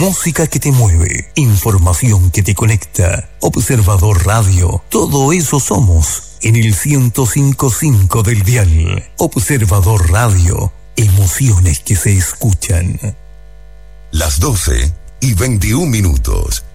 música que te mueve, información que te conecta. Observador Radio, todo eso somos en el 105.5 del dial. Observador Radio, emociones que se escuchan. Las 12:21.